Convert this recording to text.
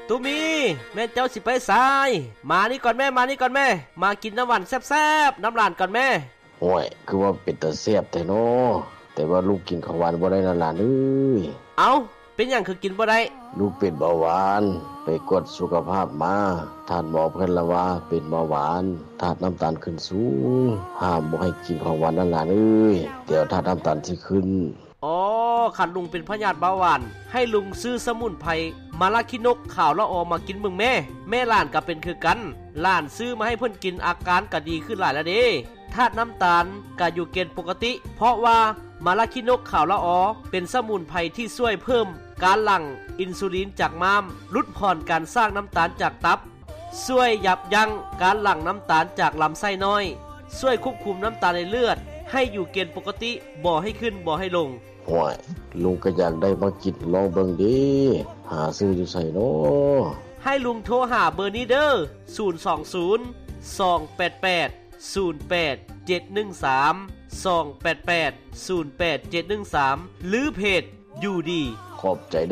ตูมีแม่เจ้าสิไปสายมานี่ก่อนแม่มากินน้ำหวานแซ่บๆน้ำหลานก่อนแม่โอ้ยคือว่าเป็นตาแซ่บแต่น้อแต่ว่าลูกกินข้าวหวานบ่ได้นั่นล่ะเอ้ยเอ้าเป็นหยังคือกินบ่ได้ลูกเป็นเบาหวานไปกดสุขภาพมาท่านหมอเพิ่นละว่าเป็นเบาหวานธาตุน้ำตาลขึ้นสูงห้ามบ่ให้กินของหวานนั่นล่ะเอ้ยเดี๋ยวธาตุน้ำตาลสิขึ้นอ๋อคันลุงเป็นพยาธิเบาหวานให้ลุงซื้อสมุนไพรมาลาคินกข่าวละออมากินมึงแม่หลานก็เป็นคือกันหลานซื้อมาให้เพิ่นกินอาการก็ดีขึ้นหลายแล้วเด้ธาตุน้ำตาลก็อยู่เกณฑ์ปกติเพราะว่ามาลาคินกข่าวละออเป็นสมุนไพรที่ช่วยเพิ่มการหลั่งอินซูลินจากม้ามลดผ่อนการสร้างน้ำตาลจากตับช่วยยับยั้งการหลั่งน้ำตาลจากลำไส้น้อยช่วยควบคุมน้ำตาลในเลือดให้อยู่เกณฑ์ปกติบ่ให้ขึ้นบ่ให้ลงโอ้ยลุงก็อยากได้มากินลองเบิ่งดิหาซื้ออยู่ไสน้อให้ลุงโทรหาเบอร์นี้เด้อ020 288 08 713 288 08 713หรือเพจอยู่ดีขอบใจ